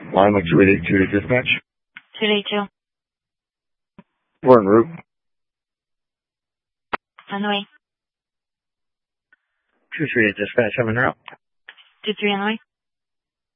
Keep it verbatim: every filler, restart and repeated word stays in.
Line like two eight eight two to dispatch. two eight two. We're en route. On the way. two three eight dispatch, I'm en route. two three on the way.